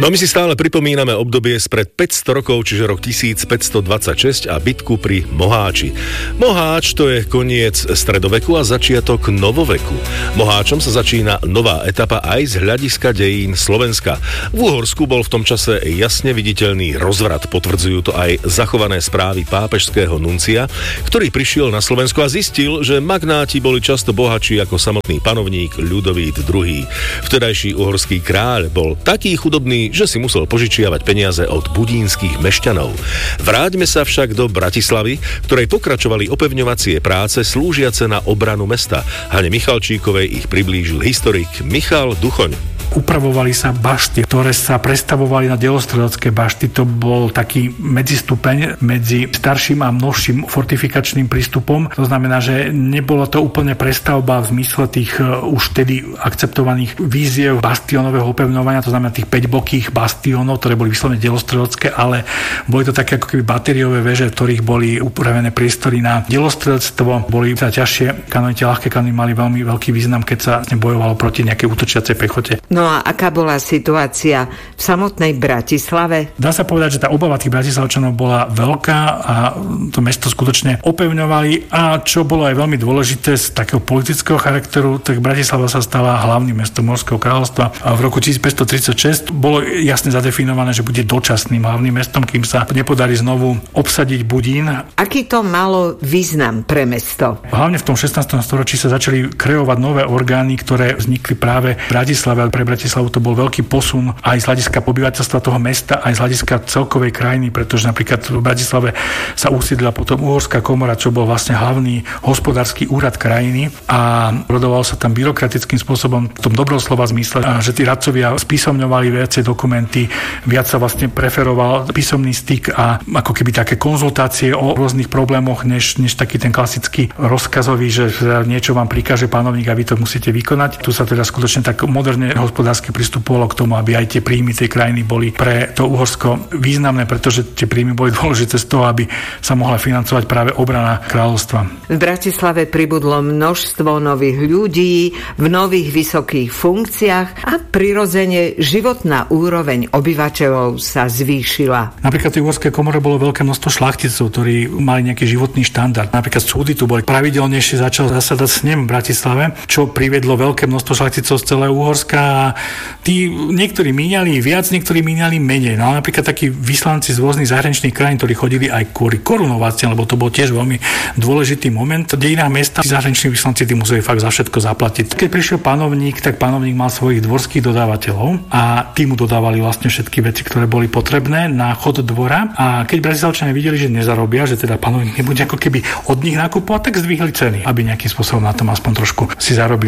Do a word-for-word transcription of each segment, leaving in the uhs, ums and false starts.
No my si stále pripomíname obdobie spred päťsto rokov, čiže rok tisícpäťstodvadsaťšesť a bitku pri Moháči. Moháč to je koniec stredoveku a začiatok novoveku. Moháčom sa začína nová etapa aj z hľadiska dejín Slovenska. V Uhorsku bol v tom čase jasne viditeľný rozvrat, potvrdzujú to aj zachované správy pápežského nuncia, ktorý prišiel na Slovensko a zistil, že magnáti boli často bohatší ako samotný panovník Ľudovít druhý. Vtedajší uhorský kráľ bol taký chudobný, že si musel požičiavať peniaze od budínskych mešťanov. Vráťme sa však do Bratislavy, ktorej pokračovali opevňovacie práce slúžiace na obranu mesta. Hane Michalčíkovej ich priblížil historik Michal Duchoň. Upravovali sa bašty, ktoré sa prestavovali na delostredocké bašty. To bol taký medzistupeň medzi starším a novším fortifikačným prístupom. To znamená, že nebolo to úplne prestavba v zmysle tých už tedy akceptovaných víziev bastionového opevňovania, to znamená tých päťbokých bastionov, ktoré boli vyslovene delostredocké, ale boli to také ako keby batériové veže, v ktorých boli upravené priestory na delostredectvo. Boli sa ťažšie kanóny, tie ľahké kanóny mali veľmi veľký význam, keď sa bojovalo proti nejakej útočiacej pechote. No a aká bola situácia v samotnej Bratislave? Dá sa povedať, že tá obava tých bratislavčanov bola veľká a to mesto skutočne opevňovali a čo bolo aj veľmi dôležité z takého politického charakteru, tak Bratislava sa stala hlavným mestom Uhorského kráľovstva a v roku tisícpäťstotridsaťšesť bolo jasne zadefinované, že bude dočasným hlavným mestom, kým sa nepodarí znovu obsadiť Budín. Aký to malo význam pre mesto? Hlavne v tom šestnástom storočí sa začali kreovať nové orgány, ktoré vznikli práve v Bratislave. Pre Bratislavu to bol veľký posun aj z hľadiska obyvateľstva toho mesta, aj z hľadiska celkovej krajiny, pretože napríklad v Bratislave sa usídlila potom Uhorská komora, čo bol vlastne hlavný hospodársky úrad krajiny a rodoval sa tam byrokratickým spôsobom v tom dobrom slova zmysle, že tí radcovia spísomňovali viacej dokumenty, viac sa vlastne preferoval písomný styk a ako keby také konzultácie o rôznych problémoch, než, než taký ten klasický rozkazový, že niečo vám prikáže panovník a vy to musíte vykonať. Tu sa teda skutočne tak moderne hospodársky pristupovalo k tomu, aby aj tie príjmy tej krajiny boli pre to Uhorsko významné, pretože tie príjmy boli dôležité z toho, aby sa mohla financovať práve obrana kráľovstva. V Bratislave pribudlo množstvo nových ľudí v nových vysokých funkciách a prirodzene životná úroveň obyvateľov sa zvýšila. Napríklad v Uhorskej komore bolo veľké množstvo šlachticov, ktorí mali nejaký životný štandard. Napríklad súdy tu boli pravidelnejšie, začal zasadať snem v Bratislave, čo priviedlo veľké množstvo šlachticov z celého Uhorska a tí niektorí míňali viac, niektorí míňali menej. No napríklad takí vyslanci z rôznych zahraničných krajín, ktorí chodili aj kvôli korunováciám, lebo to bol tiež veľmi dôležitý moment v dejinách mesta. Tí zahraniční vyslanci tí museli fakt za všetko zaplatiť. Keď prišiel panovník, tak panovník mal svojich dvorských dodávateľov a tí mu dodávali vlastne všetky veci, ktoré boli potrebné na chod dvora. A keď Bratislavčania videli, že nezarobia, že teda panovník nebude ako keby od nich nakupovať, tak zdvihli ceny, aby nejakým spôsobom na tom aspoň trošku si zarobil.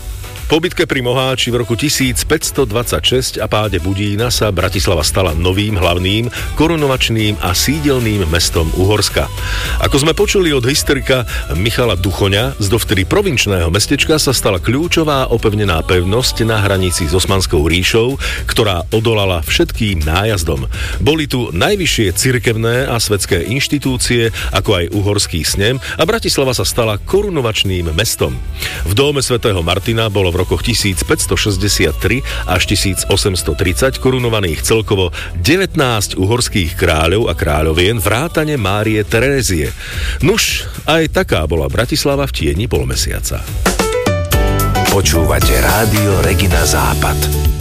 Po bitke pri Moháči v roku tisícpäťstodvadsaťšesť a páde Budína sa Bratislava stala novým hlavným, korunovačným a sídelným mestom Uhorska. Ako sme počuli od historika Michala Duchoňa, z dovtedy provinčného mestečka sa stala kľúčová opevnená pevnosť na hranici s Osmanskou ríšou, ktorá odolala všetkým nájazdom. Boli tu najvyššie cirkevné a svetské inštitúcie, ako aj uhorský snem a Bratislava sa stala korunovačným mestom. V dóme svätého Martina bolo v rokoch tisícpäťstošesťdesiattri až tisícosemstotridsať korunovaných celkovo devätnásť uhorských kráľov a kráľovien vrátane Márie Terézie. Nuž, aj taká bola Bratislava v tieni polmesiaca. Počúvate rádio Regina Západ.